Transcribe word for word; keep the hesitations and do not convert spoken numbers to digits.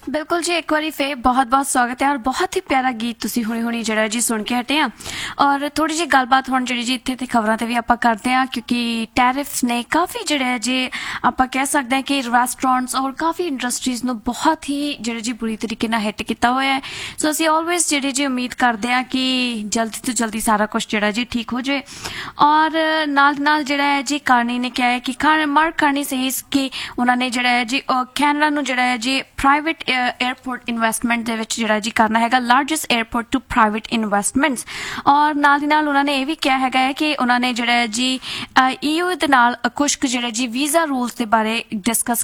बिल्कुल जी, एक बारी फिर बहुत बहुत स्वागत है और बहुत ही प्यारा गीत तुसी हुणे हुणे ਜਿਹੜਾ ਜੀ ਸੁਣ ਕੇ ਹਟੇ ਆ ਔਰ ਥੋੜੀ ਜਿਹੀ ਗੱਲਬਾਤ ਹੁਣ ਜਿਹੜੀ ਜੀ ਇੱਥੇ ਤੇ ਖਬਰਾਂ ਤੇ ਵੀ ਆਪਾਂ ਕਰਦੇ ਆ ਕਿਉਂਕਿ ਟੈਰਿਫਸ ਨੇ ਕਾਫੀ ਜਿਹੜੇ ਜੀ ਆਪਾਂ ਕਹਿ ਸਕਦੇ ਹਾਂ ਕਿ ਰੈਸਟੋਰੈਂਟਸ ਔਰ ਕਾਫੀ ਇੰਡਸਟਰੀਜ਼ ਨੂੰ ਬਹੁਤ ਹੀ ਜਿਹੜੇ ਜੀ ਬੁਰੀ ਤਰੀਕੇ ਨਾਲ ਹਿੱਟ ਕੀਤਾ ਹੋਇਆ ਹੈ। ਸੋ ਅਸੀਂ ਆਲਵੇਜ਼ ਜਿਹੜੀ ਜੀ ਉਮੀਦ ਕਰਦੇ ਆ ਕਿ ਜਲਦੀ ਤੋਂ ਜਲਦੀ ਸਾਰਾ ਕੁਝ ਜਿਹੜਾ ਜੀ ਠੀਕ ਹੋ ਜਾਏ ਔਰ ਨਾਲ ਨਾਲ ਜਿਹੜਾ ਹੈ ਜੀ ਕਾਰਨੀ ਨੇ ਕਿਹਾ ਹੈ ਕਿ ਮਾਰਕ ਕਾਰਨੀ ਸੇਜ਼ ਕਿ ਉਹਨਾਂ ਨੇ ਜਿਹੜਾ ਹੈ ਜੀ ਕੈਨੇਡਾ ਨੂੰ ਜਿਹੜਾ ਹੈ ਜੀ ਪ੍ਰਾਈਵੇਟ एयरपोर्ट इन्वेस्टमेंट ਦੇ ਵਿੱਚ ਜਿਹੜਾ ਜੀ ਕਰਨਾ ਹੈਗਾ largest airport to private investments ਔਰ ਨਾਲ ਦੀ ਨਾਲ ਉਹਨਾਂ ਨੇ ਇਹ ਵੀ ਕਿਹਾ ਹੈਗਾ ਹੈ ਕਿ ਉਹਨਾਂ ਨੇ ਜਿਹੜਾ ਜੀ ਈਯੂ ਦੇ ਨਾਲ ਕੁਝ ਕੁ ਜਿਹੜੇ ਜੀ ਵੀਜ਼ਾ ਰੂਲਸ ਦੇ ਬਾਰੇ ਡਿਸਕਸ